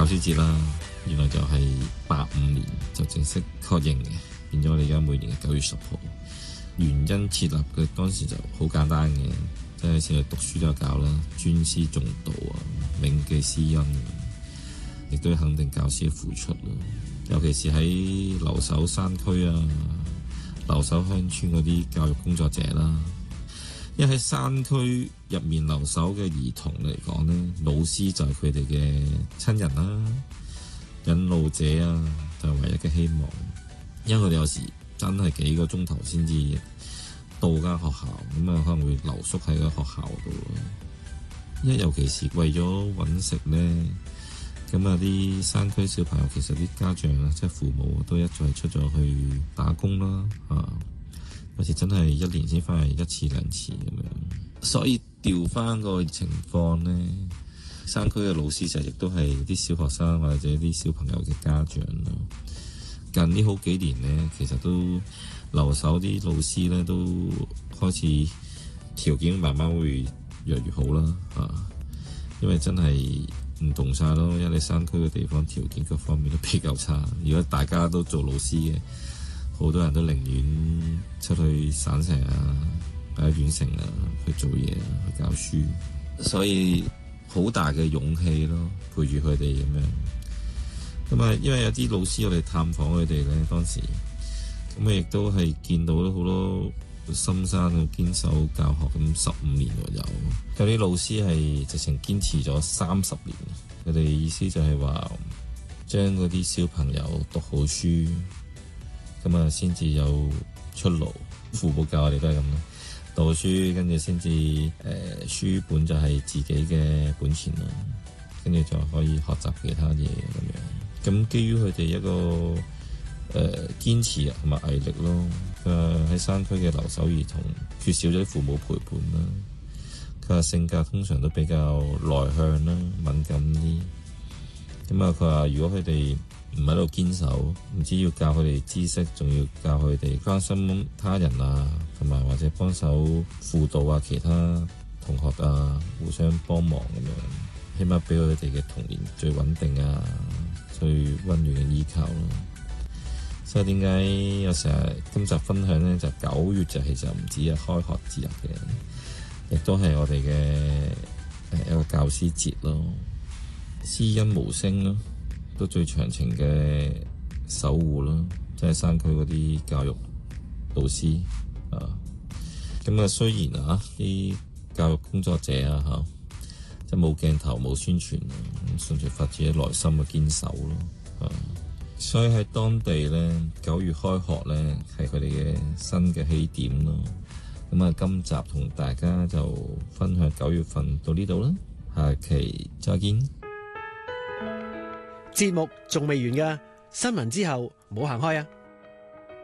教師節啦，原來就係85年就正式確認嘅，變咗我哋而家每年嘅9月10號。原因設立嘅當時就好簡單嘅，即係成日讀書都有教啦，尊師重道啊，銘記師恩，亦都要肯定教師嘅付出咯。尤其是喺留守山區啊、留守鄉村嗰啲教育工作者啦，因為喺山區入面留守嘅兒童嚟講呢，老師就係佢哋嘅親人啦、引路者啊，就係唯一嘅希望。因為佢哋有時真係幾個鐘頭先至到間學校，咁啊可能會留宿喺個學校度咯。因為尤其是為咗揾食呢。咁啊！啲山區小朋友其實啲家長啊，即係父母都一再出咗去打工啦，有時真係1年先翻嚟1次2次咁樣。所以調翻個情況呢，山區嘅老師就亦都係啲小學生或者啲小朋友嘅家長咯。近呢好幾年呢，其實都留守啲老師呢，都開始條件慢慢會越嚟越好啦，因為真係唔同晒咯，因為你山區嘅地方條件各方面都比較差。如果大家都做老師嘅，好多人都寧願出去省城啊、或者縣城啊去做嘢啊、去教書，所以好大嘅勇氣咯，陪住佢哋咁樣。咁啊，因為有啲老師我哋探訪佢哋咧，當時咁啊，亦都係見到好多深山嘅堅守教學咁15年有啲老師係直情堅持咗30年。佢哋意思就係話將嗰啲小朋友讀好書，咁啊先至有出路。父母教我哋都係咁咯，讀好書跟住先至書本就係自己嘅本錢啦，跟住就可以學習其他嘢咁樣。咁基於佢哋一個堅持同埋毅力咯。喺山區嘅留守兒童缺少咗啲父母陪伴啦，佢話性格通常都比較內向啦、敏感啲。咁啊，佢話如果佢哋唔喺度堅守，唔知要教佢哋知識，仲要教佢哋關心他人啊，同埋或者幫手輔導啊其他同學啊，互相幫忙咁樣，起碼俾佢哋嘅童年最穩定啊、最溫暖嘅依靠咯。所以點解有時候今集分享呢？就9月就其實唔止係開學節日嘅，亦都係我哋嘅一個教師節咯，師恩無聲咯，都最長情嘅守護咯，即係山區嗰啲教育導師啊。咁啊，雖然啊啲教育工作者啊即係冇鏡頭冇宣傳，純粹發自己內心嘅堅守咯。所以喺當地呢，9月開學呢係佢哋嘅新嘅起點咯。咁啊，今集同大家就分享9月份到呢度啦，下期再見。 節目仲未完㗎，新聞之後唔好行開啊！